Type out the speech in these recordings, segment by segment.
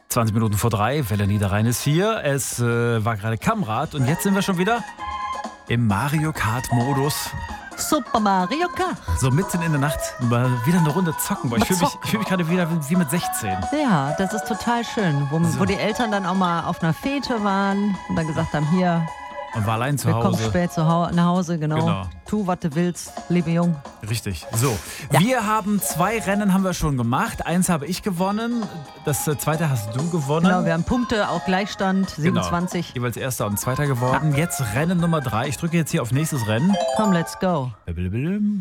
20 Minuten vor 3, Welle Niederrhein ist hier. Es war gerade Kammrad und jetzt sind wir schon wieder im Mario Kart-Modus. Super Mario Kart. So mitten in der Nacht mal wieder eine Runde zocken. Ich fühle mich gerade wieder wie mit 16. Ja, das ist total schön. Wo die Eltern dann auch mal auf einer Fete waren und dann gesagt haben, hier, und war allein zu wir Hause. kommen spät nach Hause, genau. Tu, was du willst, liebe Jung. Richtig. So, Ja. wir haben 2 Rennen haben wir schon gemacht. 1 habe ich gewonnen, das zweite hast du gewonnen. Genau, wir haben Punkte, auch Gleichstand, 27. Genau. Jeweils erster und zweiter geworden. Ja. Jetzt Rennen Nummer 3. Ich drücke jetzt hier auf nächstes Rennen. Komm, let's go. So, jetzt müssen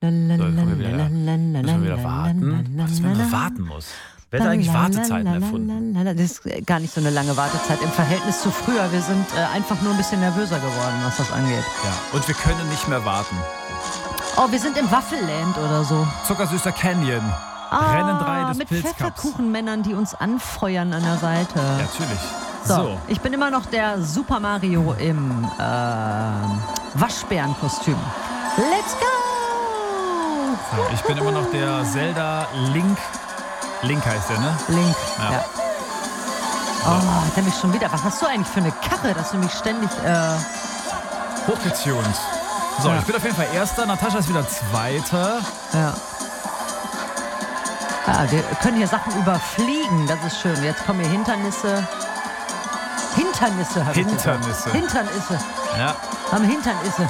wir wieder warten. Was, wenn man warten muss? Wer hat eigentlich Wartezeiten erfunden? Das ist gar nicht so eine lange Wartezeit im Verhältnis zu früher. Wir sind einfach nur ein bisschen nervöser geworden, was das angeht. Ja. Und wir können nicht mehr warten. Oh, wir sind im Waffelland oder so. Zuckersüßer Canyon. Rennen 3 des mit Pilzcups. Pfefferkuchenmännern, die uns anfeuern an der Seite. Ja, natürlich. So, ich bin immer noch der Super Mario im Waschbärenkostüm. Let's go! So, ich bin immer noch der Zelda Link. Link heißt der, ne? Link, Ja. ja. Oh, hat er mich schon wieder. Was hast du eigentlich für eine Karre, dass du mich ständig... Hochgetunt. So, Ja. ich bin auf jeden Fall Erster. Natascha ist wieder Zweiter. Ja. Ja, wir können hier Sachen überfliegen. Das ist schön. Jetzt kommen hier Hindernisse. Hindernisse, habe ich gesagt. Hindernisse. Hindernisse. Ja. Am Hinternisse.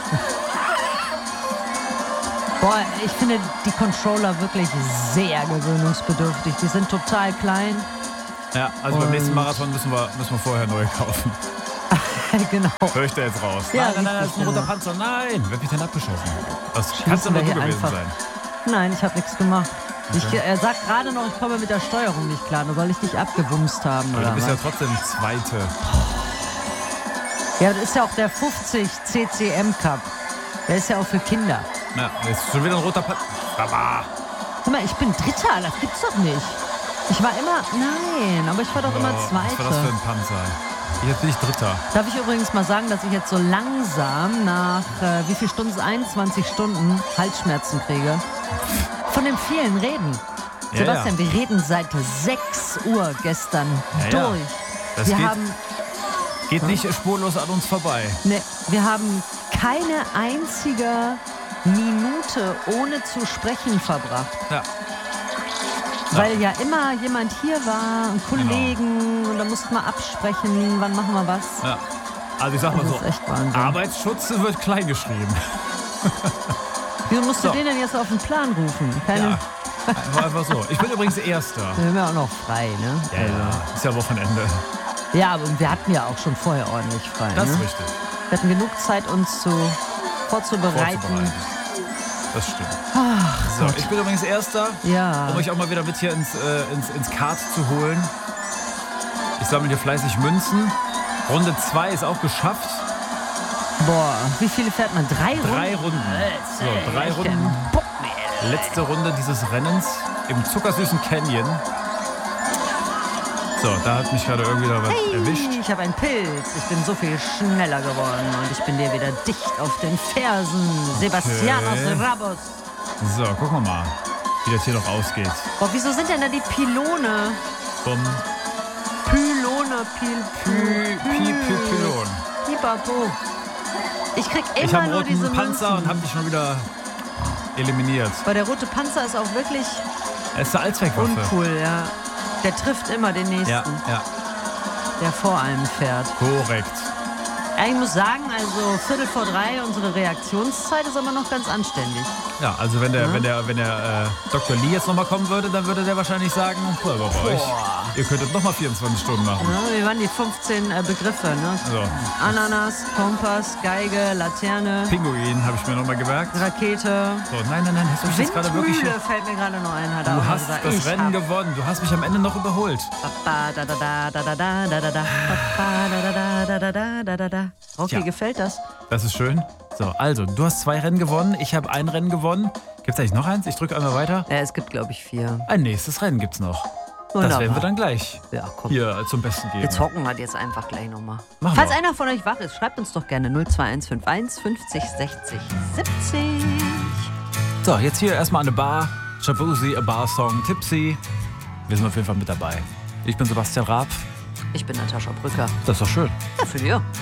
Boah, ich finde die Controller wirklich sehr gewöhnungsbedürftig. Die sind total klein. Ja, also beim nächsten Marathon müssen wir vorher neue kaufen. Genau. Hör ich da jetzt raus? Ja, nein, das ist ein richtig, roter genau. Panzer. Nein, wer hat mich denn abgeschossen? Das kannst Schließen doch wir nur du hier gewesen einfach. sein. Nein, ich habe nichts gemacht. Okay. Er sagt gerade noch, ich komme mit der Steuerung nicht klar. Da soll ich dich abgewumst haben, Aber oder du bist ja was? trotzdem Zweite. Ja, das ist ja auch der 50 CCM Cup. Der ist ja auch für Kinder. Ja, jetzt ist schon wieder ein roter Panzer. Aber Guck mal, ich bin Dritter, das gibt's doch nicht. Ich war immer, nein, aber ich war doch immer was war das für Zweite. ein Panzer? Jetzt bin ich Dritter. Darf ich übrigens mal sagen, dass ich jetzt so langsam nach, wie viel Stunden? 21 Stunden Halsschmerzen kriege. Von dem vielen Reden. Ja, Sebastian, wir reden seit 6 Uhr gestern Ja. durch. Das Wir geht nicht spurlos an uns vorbei. wir haben keine einzige Minute ohne zu sprechen verbracht. Ja. Weil ja immer jemand hier war, ein Kollegen, und da mussten wir absprechen, wann machen wir was. Ja. Also ich sag mal Das so, ist echt Wahnsinn. Arbeitsschutz wird klein geschrieben. Wieso musst du So. den denn jetzt auf den Plan rufen? Ja. Einfach so. Ich bin übrigens Erster. Wir haben ja auch noch frei, ne? Ja, ist ja Wochenende. Ja, aber wir hatten ja auch schon vorher ordentlich frei. Das ist Ne? richtig. Wir hatten genug Zeit, uns vorzubereiten. Das stimmt. So, ich bin übrigens Erster, Ja. um euch auch mal wieder mit hier ins Kart zu holen. Ich sammle hier fleißig Münzen. Runde 2 ist auch geschafft. Boah, wie viele fährt man? 3 Runden? 3 Runden. So, 3 Ich Runden. hab Bock mehr. Letzte Runde dieses Rennens im zuckersüßen Canyon. So, da hat mich gerade irgendwie da was erwischt. Ich habe einen Pilz. Ich bin so viel schneller geworden und ich bin dir wieder dicht auf den Fersen. Sebastianos Rabos. So, gucken wir mal, wie das hier noch ausgeht. Boah, wieso sind denn da die Pylone? Bumm. Pylon. Pipapo. Ich krieg Ich immer habe einen nur diese roten Panzer Münzen. und habe dich schon wieder eliminiert. Aber der rote Panzer ist auch wirklich Er ist eine Allzweckwaffe. uncool, ja. Der trifft immer den nächsten, Ja. der vor einem fährt. Korrekt. Ich muss sagen, also 2:45, unsere Reaktionszeit ist aber noch ganz anständig. Ja, also wenn der Dr. Lee jetzt nochmal kommen würde, dann würde der wahrscheinlich sagen, bei euch, ihr könntet nochmal 24 Stunden machen. Ja, wir waren die 15 Begriffe, ne? So. Ananas, Kompass, Geige, Laterne, Pinguin habe ich mir nochmal gemerkt. Rakete. So, nein, hast du mich jetzt gerade wirklich... Windmühle fällt mir gerade noch ein. Hat er Du auch hast gesagt. das Ich Rennen hab- gewonnen. Du hast mich am Ende noch überholt. Ba, da, da, da, da, da, da, da, da, da. Ba, da, da, da, da, da, da, da, da. Okay, Tja. gefällt das? Das ist schön. So, also, du hast 2 Rennen gewonnen. Ich habe ein Rennen gewonnen. Gibt es eigentlich noch eins? Ich drücke einmal weiter. Ja, es gibt, glaube ich, 4. Ein nächstes Rennen gibt's noch. Das Wunderbar. werden wir dann gleich Ja, komm. hier zum Besten geben. Wir zocken halt jetzt einfach gleich nochmal. Machen Falls wir. einer von euch wach ist, schreibt uns doch gerne 02151 50 60 70. So, jetzt hier erstmal eine Bar. Shabuzi, A Bar Song, Tipsy. Wir sind auf jeden Fall mit dabei. Ich bin Sebastian Raab. Ich bin Natascha Brücker. Das ist doch schön. Ja, für dich.